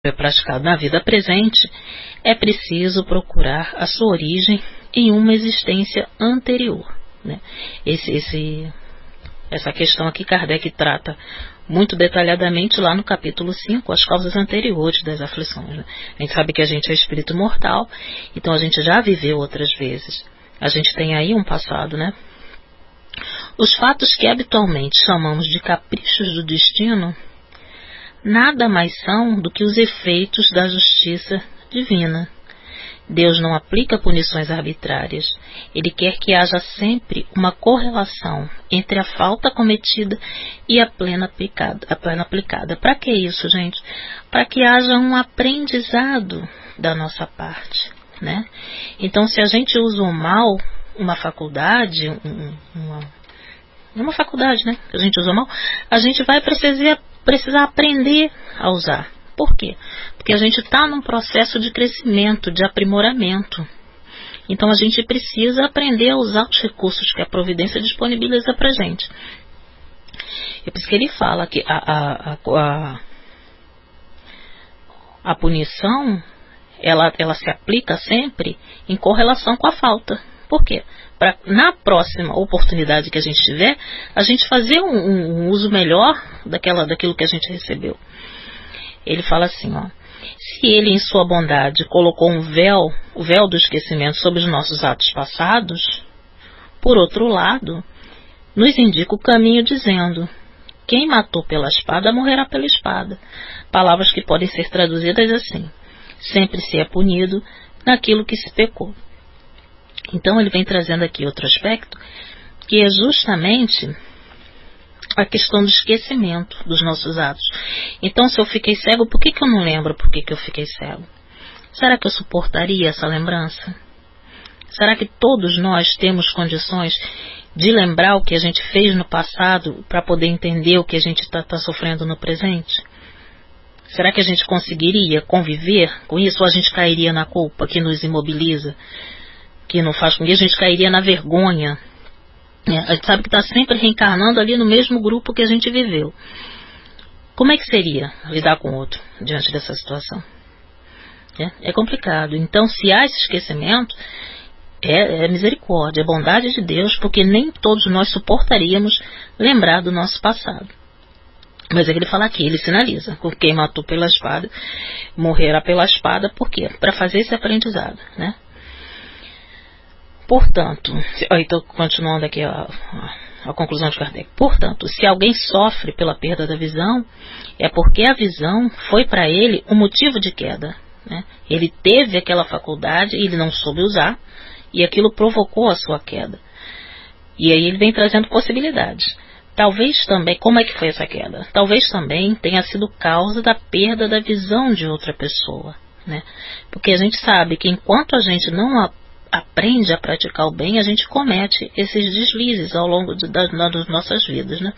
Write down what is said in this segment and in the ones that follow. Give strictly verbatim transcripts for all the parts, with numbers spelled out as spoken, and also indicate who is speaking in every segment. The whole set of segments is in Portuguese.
Speaker 1: é praticado na vida presente, é preciso procurar a sua origem em uma existência anterior, né? Esse, esse, essa questão aqui Kardec trata muito detalhadamente lá no capítulo cinco, as causas anteriores das aflições, né? A gente sabe que a gente é espírito mortal, então a gente já viveu outras vezes. A gente tem aí um passado, né? Os fatos que habitualmente chamamos de caprichos do destino nada mais são do que os efeitos da justiça divina. Deus não aplica punições arbitrárias. Ele quer que haja sempre uma correlação entre a falta cometida e a plena aplicada. A plena aplicada. Para que isso, gente? Para que haja um aprendizado da nossa parte, né? Então, se a gente usa o mal, uma faculdade, um, uma, uma faculdade, né? Que a gente usa mal, a gente vai precisar precisar aprender a usar. Por quê? Porque a gente está num processo de crescimento, de aprimoramento. Então a gente precisa aprender a usar os recursos que a providência disponibiliza para a gente. É por isso que ele fala que a, a, a, a punição ela, ela se aplica sempre em correlação com a falta. Por quê? Para na próxima oportunidade que a gente tiver, a gente fazer um, um, um uso melhor daquela, daquilo que a gente recebeu. Ele fala assim, ó, se ele em sua bondade colocou um véu, o véu do esquecimento sobre os nossos atos passados, por outro lado, nos indica o caminho dizendo, quem matou pela espada morrerá pela espada. Palavras que podem ser traduzidas assim, sempre se é punido naquilo que se pecou. Então ele vem trazendo aqui outro aspecto, que é justamente a questão do esquecimento dos nossos atos. Então, se eu fiquei cego, por que, que eu não lembro por que, que eu fiquei cego? Será que eu suportaria essa lembrança? Será que todos nós temos condições de lembrar o que a gente fez no passado para poder entender o que a gente está tá sofrendo no presente? Será que a gente conseguiria conviver com isso ou a gente cairia na culpa que nos imobiliza? Que não faz com que a gente cairia na vergonha. É, a gente sabe que está sempre reencarnando ali no mesmo grupo que a gente viveu. Como é que seria lidar com o outro diante dessa situação? É, é complicado. Então, se há esse esquecimento, é, é misericórdia, é bondade de Deus, porque nem todos nós suportaríamos lembrar do nosso passado. Mas é que ele fala aqui, ele sinaliza, quem matou pela espada, morrerá pela espada, por quê? Para fazer esse aprendizado, né? Portanto, estou continuando aqui a, a, a conclusão de Kardec. Portanto, se alguém sofre pela perda da visão, é porque a visão foi para ele um motivo de queda, né? Ele teve aquela faculdade e ele não soube usar, e aquilo provocou a sua queda. E aí ele vem trazendo possibilidades. Talvez também, como é que foi essa queda? Talvez também tenha sido causa da perda da visão de outra pessoa, né? Porque a gente sabe que enquanto a gente não a aprende a praticar o bem, a gente comete esses deslizes ao longo de, das, das nossas vidas, né?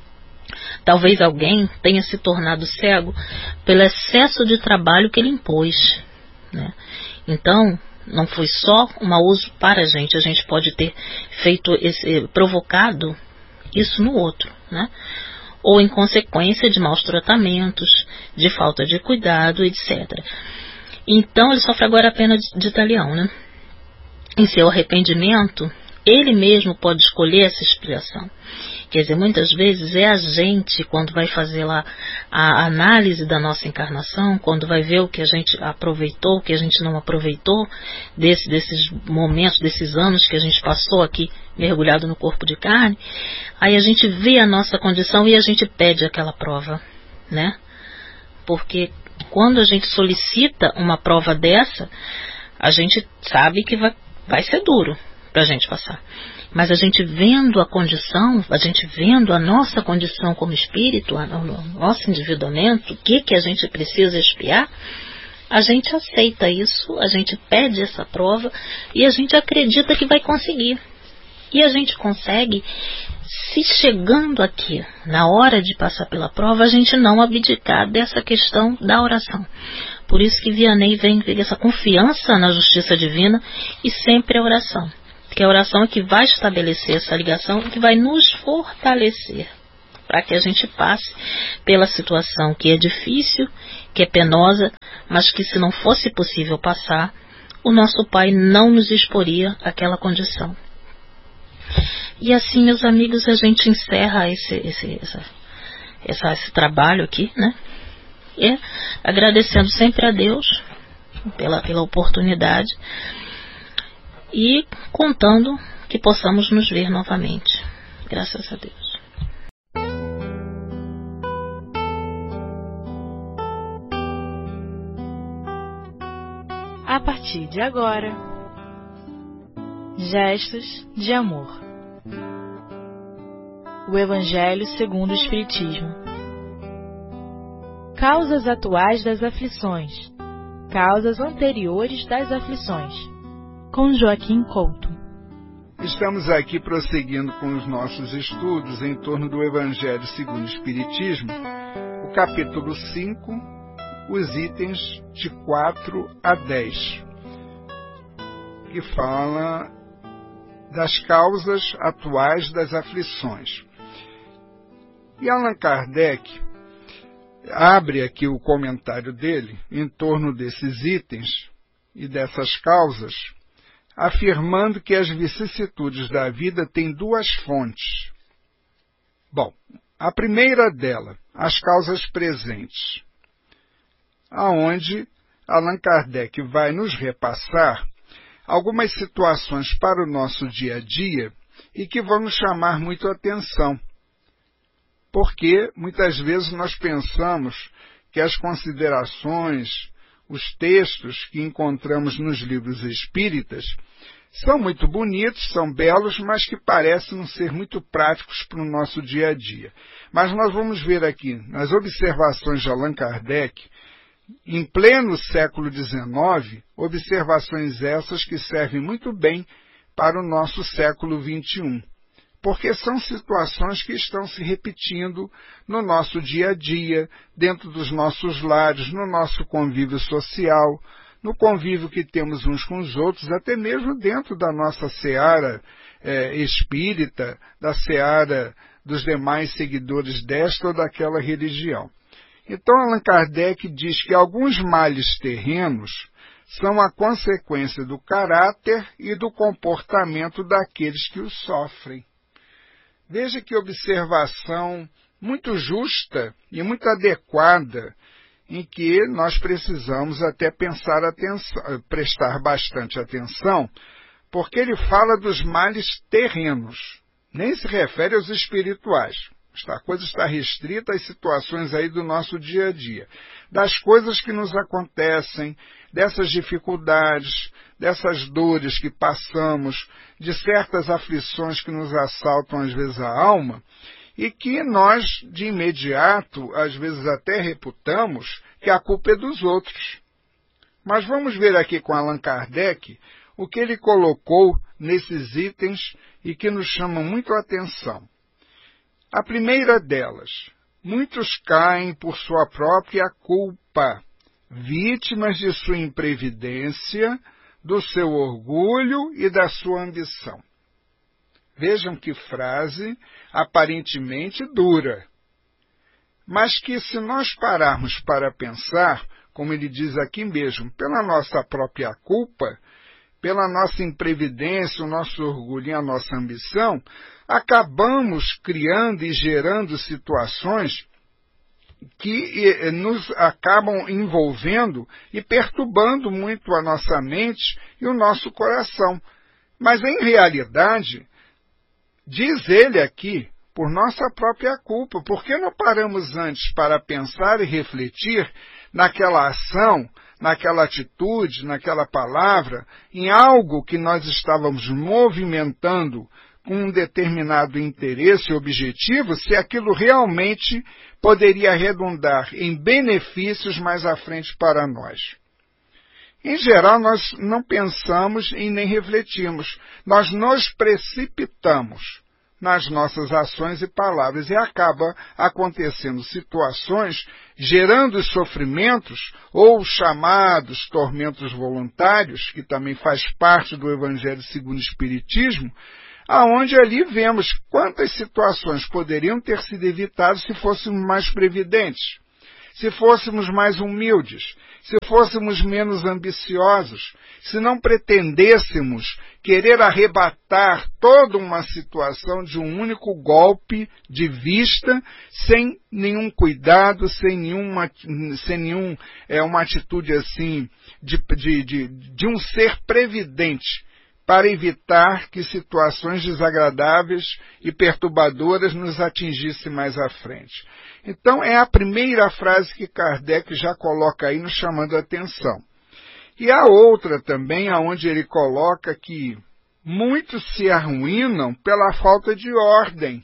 Speaker 1: Talvez alguém tenha se tornado cego pelo excesso de trabalho que ele impôs, né? Então, não foi só um mau uso para a gente, a gente pode ter feito esse, provocado isso no outro, né? Ou em consequência de maus tratamentos, de falta de cuidado, etcétera. Então, ele sofre agora a pena de, de talião, né? Em seu arrependimento, ele mesmo pode escolher essa expiação. Quer dizer, muitas vezes é a gente, quando vai fazer lá a análise da nossa encarnação, quando vai ver o que a gente aproveitou, o que a gente não aproveitou, desse, desses momentos, desses anos que a gente passou aqui mergulhado no corpo de carne, aí a gente vê a nossa condição e a gente pede aquela prova, né? Porque quando a gente solicita uma prova dessa, a gente sabe que vai Vai ser duro para a gente passar. Mas a gente vendo a condição, a gente vendo a nossa condição como espírito, o nosso endividamento, o que, que a gente precisa expiar, a gente aceita isso, a gente pede essa prova e a gente acredita que vai conseguir. E a gente consegue, se chegando aqui, na hora de passar pela prova, a gente não abdicar dessa questão da oração. Por isso que Vianney vem com essa confiança na justiça divina e sempre a oração. Porque a oração é que vai estabelecer essa ligação e que vai nos fortalecer para que a gente passe pela situação que é difícil que é penosa, mas que, se não fosse possível passar, o nosso Pai não nos exporia àquela condição. E assim, meus amigos, a gente encerra esse, esse, essa, essa, esse trabalho aqui, né? E agradecendo sempre a Deus pela, pela oportunidade e contando que possamos nos ver novamente. Graças a Deus.
Speaker 2: A partir de agora, gestos de amor. O Evangelho segundo o Espiritismo. Causas atuais das aflições. Causas anteriores das aflições. Com Joaquim Couto.
Speaker 3: Estamos aqui prosseguindo com os nossos estudos em torno do Evangelho segundo o Espiritismo, o capítulo cinco, os itens de quatro a dez, que fala das causas atuais das aflições. E Allan Kardec abre aqui o comentário dele em torno desses itens e dessas causas, afirmando que as vicissitudes da vida têm duas fontes. Bom, a primeira dela, as causas presentes, aonde Allan Kardec vai nos repassar algumas situações para o nosso dia a dia e que vão nos chamar muito a atenção, porque muitas vezes nós pensamos que as considerações, os textos que encontramos nos livros espíritas são muito bonitos, são belos, mas que parecem não ser muito práticos para o nosso dia a dia. Mas nós vamos ver aqui, nas observações de Allan Kardec, em pleno século dezenove, observações essas que servem muito bem para o nosso século vinte e um, porque são situações que estão se repetindo no nosso dia a dia, dentro dos nossos lares, no nosso convívio social, no convívio que temos uns com os outros, até mesmo dentro da nossa seara é, espírita, da seara dos demais seguidores desta ou daquela religião. Então, Allan Kardec diz que alguns males terrenos são a consequência do caráter e do comportamento daqueles que os sofrem. Veja que observação muito justa e muito adequada, em que nós precisamos até pensar atenção, prestar bastante atenção, porque ele fala dos males terrenos, nem se refere aos espirituais. A coisa está restrita às situações aí do nosso dia a dia, das coisas que nos acontecem, dessas dificuldades, dessas dores que passamos, de certas aflições que nos assaltam às vezes a alma, e que nós, de imediato, às vezes até reputamos que a culpa é dos outros. Mas vamos ver aqui com Allan Kardec o que ele colocou nesses itens e que nos chamam muito a atenção. A primeira delas, muitos caem por sua própria culpa, vítimas de sua imprevidência, do seu orgulho e da sua ambição. Vejam que frase aparentemente dura, mas que, se nós pararmos para pensar, como ele diz aqui mesmo, pela nossa própria culpa, pela nossa imprevidência, o nosso orgulho e a nossa ambição, acabamos criando e gerando situações que nos acabam envolvendo e perturbando muito a nossa mente e o nosso coração. Mas, em realidade, diz ele aqui, por nossa própria culpa. Por que não paramos antes para pensar e refletir naquela ação, naquela atitude, naquela palavra, em algo que nós estávamos movimentando com um determinado interesse e objetivo, se aquilo realmente poderia redundar em benefícios mais à frente para nós? Em geral, nós não pensamos e nem refletimos. Nós nos precipitamos nas nossas ações e palavras e acaba acontecendo situações gerando sofrimentos ou chamados tormentos voluntários, que também faz parte do Evangelho segundo o Espiritismo, aonde ali vemos quantas situações poderiam ter sido evitadas se fôssemos mais previdentes, se fôssemos mais humildes, se fôssemos menos ambiciosos, se não pretendêssemos querer arrebatar toda uma situação de um único golpe de vista, sem nenhum cuidado, sem nenhuma, sem nenhum, é, uma atitude assim de, de, de, de um ser previdente, para evitar que situações desagradáveis e perturbadoras nos atingissem mais à frente. Então, é a primeira frase que Kardec já coloca aí nos chamando a atenção. E a outra também, aonde ele coloca que muitos se arruinam pela falta de ordem,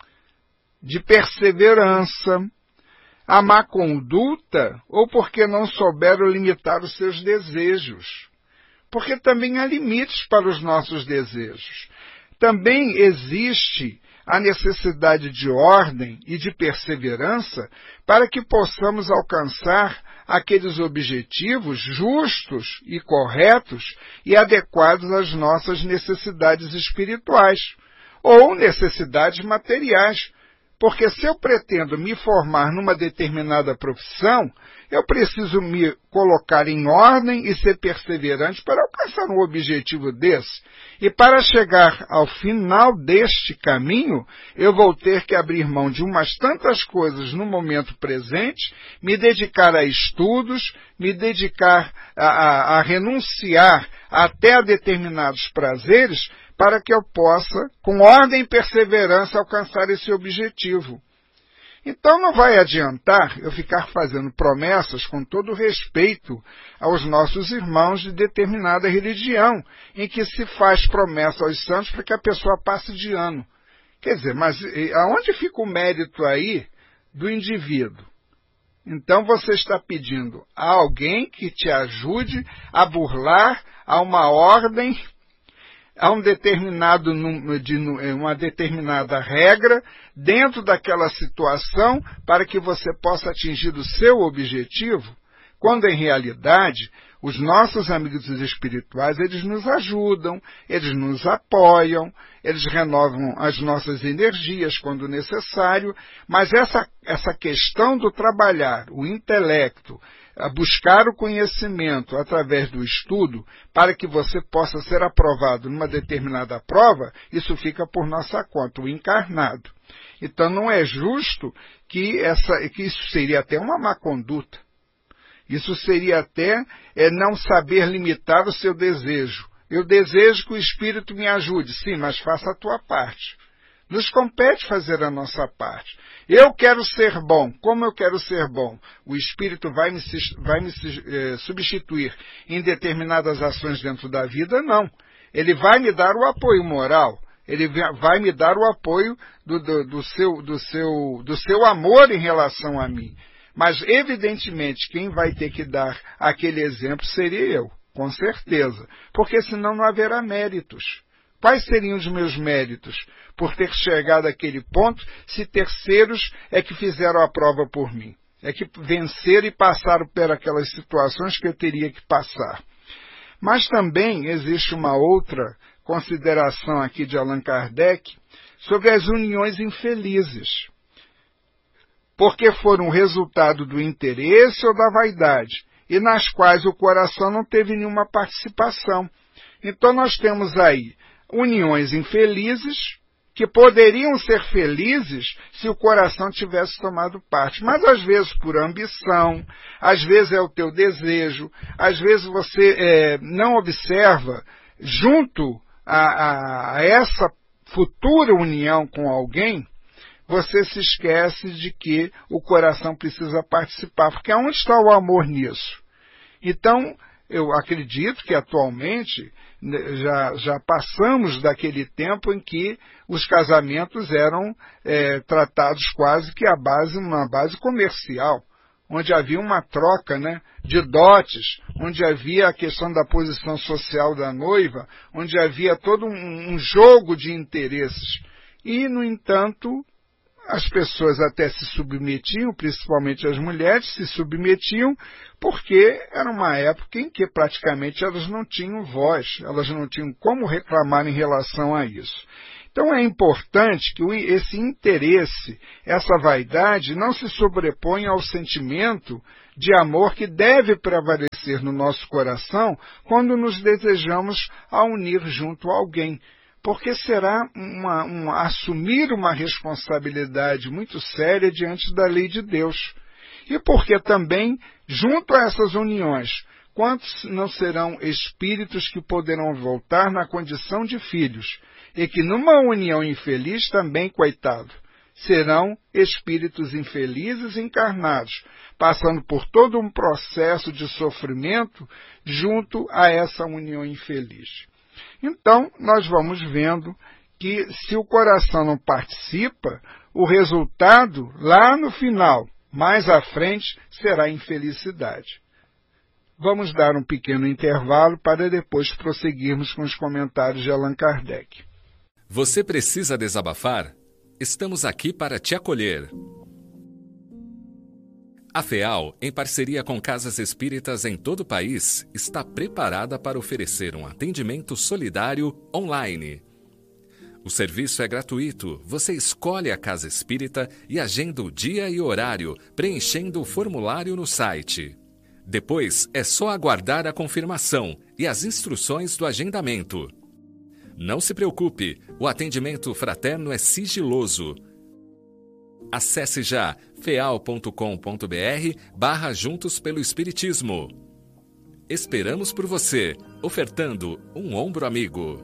Speaker 3: de perseverança, a má conduta, ou porque não souberam limitar os seus desejos. Porque também há limites para os nossos desejos. Também existe a necessidade de ordem e de perseverança para que possamos alcançar aqueles objetivos justos e corretos e adequados às nossas necessidades espirituais ou necessidades materiais. Porque se eu pretendo me formar numa determinada profissão, eu preciso me colocar em ordem e ser perseverante para alcançar um objetivo desse. E para chegar ao final deste caminho, eu vou ter que abrir mão de umas tantas coisas no momento presente, me dedicar a estudos, me dedicar a, a, a renunciar até a determinados prazeres, para que eu possa, com ordem e perseverança, alcançar esse objetivo. Então não vai adiantar eu ficar fazendo promessas com todo respeito aos nossos irmãos de determinada religião, em que se faz promessa aos santos para que a pessoa passe de ano. Quer dizer, mas aonde fica o mérito aí do indivíduo? Então você está pedindo a alguém que te ajude a burlar a uma ordem, a um determinado, de uma determinada regra dentro daquela situação para que você possa atingir o seu objetivo, quando em realidade os nossos amigos espirituais, eles nos ajudam, eles nos apoiam, eles renovam as nossas energias quando necessário, mas essa, essa questão do trabalhar, o intelecto, buscar o conhecimento através do estudo para que você possa ser aprovado numa determinada prova, isso fica por nossa conta, o encarnado. Então não é justo que, essa, que isso seria até uma má conduta. Isso seria até é, não saber limitar o seu desejo. Eu desejo que o Espírito me ajude, sim, mas faça a tua parte. Nos compete fazer a nossa parte. Eu quero ser bom. Como eu quero ser bom? O Espírito vai me, vai me eh, substituir em determinadas ações dentro da vida? Não. Ele vai me dar o apoio moral. Ele vai me dar o apoio do, do, do, seu, do, seu, do seu amor em relação a mim. Mas, evidentemente, quem vai ter que dar aquele exemplo seria eu, com certeza. Porque senão não haverá méritos. Quais seriam os meus méritos por ter chegado àquele ponto se terceiros é que fizeram a prova por mim? É que venceram e passaram por aquelas situações que eu teria que passar. Mas também existe uma outra consideração aqui de Allan Kardec sobre as uniões infelizes, porque foram resultado do interesse ou da vaidade, e nas quais o coração não teve nenhuma participação. Então nós temos aí uniões infelizes, que poderiam ser felizes se o coração tivesse tomado parte. Mas às vezes por ambição, às vezes é o teu desejo, às vezes você é, não observa, junto a, a, a essa futura união com alguém, você se esquece de que o coração precisa participar. Porque onde está o amor nisso? Então, eu acredito que atualmente já, já passamos daquele tempo em que os casamentos eram é, tratados quase que a base, uma base comercial, onde havia uma troca, né, de dotes, onde havia a questão da posição social da noiva, onde havia todo um, um jogo de interesses. E, no entanto, as pessoas até se submetiam, principalmente as mulheres, se submetiam porque era uma época em que praticamente elas não tinham voz, elas não tinham como reclamar em relação a isso. Então é importante que esse interesse, essa vaidade, não se sobreponha ao sentimento de amor que deve prevalecer no nosso coração quando nos desejamos a unir junto a alguém, porque será uma, uma, assumir uma responsabilidade muito séria diante da lei de Deus. E porque também, junto a essas uniões, quantos não serão espíritos que poderão voltar na condição de filhos, e que numa união infeliz também, coitado, serão espíritos infelizes encarnados, passando por todo um processo de sofrimento junto a essa união infeliz. Então, nós vamos vendo que se o coração não participa, o resultado, lá no final, mais à frente, será infelicidade. Vamos dar um pequeno intervalo para depois prosseguirmos com os comentários de Allan Kardec.
Speaker 4: Você precisa desabafar? Estamos aqui para te acolher. A FEAL, em parceria com casas espíritas em todo o país, está preparada para oferecer um atendimento solidário online. O serviço é gratuito. Você escolhe a casa espírita e agenda o dia e horário, preenchendo o formulário no site. Depois, é só aguardar a confirmação e as instruções do agendamento. Não se preocupe, o atendimento fraterno é sigiloso. Acesse já feal ponto com ponto br barra Juntos pelo Espiritismo. Esperamos por você, ofertando um ombro amigo.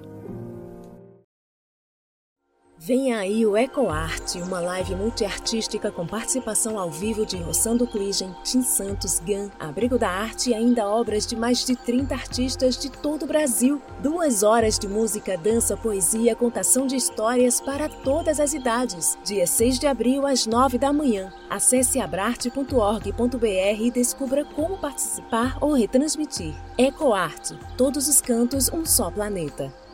Speaker 5: Venha aí o EcoArte, uma live multiartística com participação ao vivo de Rossando Cligem, Tim Santos, Gan, Abrigo da Arte e ainda obras de mais de trinta artistas de todo o Brasil. Duas horas de música, dança, poesia, contação de histórias para todas as idades. Dia seis de abril, às nove da manhã. Acesse abrarte ponto org ponto br e descubra como participar ou retransmitir. EcoArte, todos os cantos, um só planeta.